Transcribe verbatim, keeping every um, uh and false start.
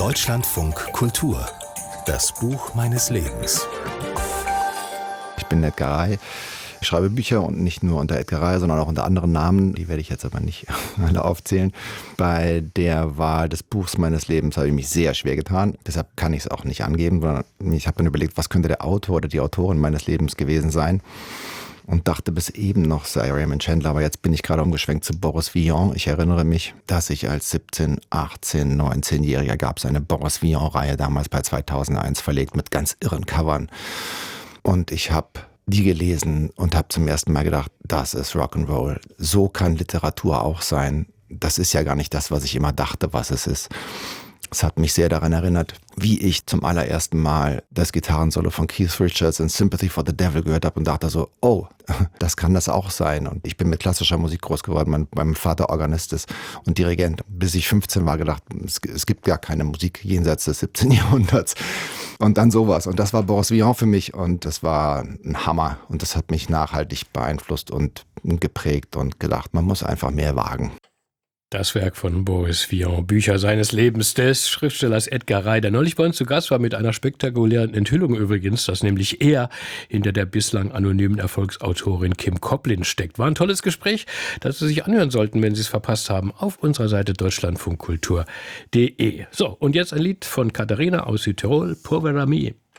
Deutschlandfunk Kultur. Das Buch meines Lebens. Ich bin Edgar Rey. Ich schreibe Bücher und nicht nur unter Edgar Rey, sondern auch unter anderen Namen. Die werde ich jetzt aber nicht alle aufzählen. Bei der Wahl des Buchs meines Lebens habe ich mich sehr schwer getan. Deshalb kann ich es auch nicht angeben, sondern ich habe dann überlegt, was könnte der Autor oder die Autorin meines Lebens gewesen sein. Und dachte bis eben noch, sei Raymond Chandler, aber jetzt bin ich gerade umgeschwenkt zu Boris Vian. Ich erinnere mich, dass ich als siebzehn-, achtzehn-, neunzehnjähriger gab es eine Boris Vian-Reihe damals bei zweitausendeins verlegt mit ganz irren Covern. Und ich habe die gelesen und habe zum ersten Mal gedacht, das ist Rock'n'Roll. So kann Literatur auch sein. Das ist ja gar nicht das, was ich immer dachte, was es ist. Es hat mich sehr daran erinnert, wie ich zum allerersten Mal das Gitarrensolo von Keith Richards in Sympathy for the Devil gehört habe und dachte so, oh, das kann das auch sein. Und ich bin mit klassischer Musik groß geworden. Mein, mein Vater Organist ist und Dirigent. Bis ich fünfzehn war, gedacht, es, es gibt gar keine Musik jenseits des siebzehnten. Jahrhunderts. Und dann sowas. Und das war Boris Vian für mich und das war ein Hammer. Und das hat mich nachhaltig beeinflusst und geprägt und gedacht, man muss einfach mehr wagen. Das Werk von Boris Vian, Bücher seines Lebens des Schriftstellers Edgar Rey, der neulich bei uns zu Gast war mit einer spektakulären Enthüllung übrigens, dass nämlich er hinter der bislang anonymen Erfolgsautorin Kim Koplin steckt. War ein tolles Gespräch, das Sie sich anhören sollten, wenn Sie es verpasst haben, auf unserer Seite deutschlandfunkkultur punkt de. So, und jetzt ein Lied von Katharina aus Südtirol, Povera Mi.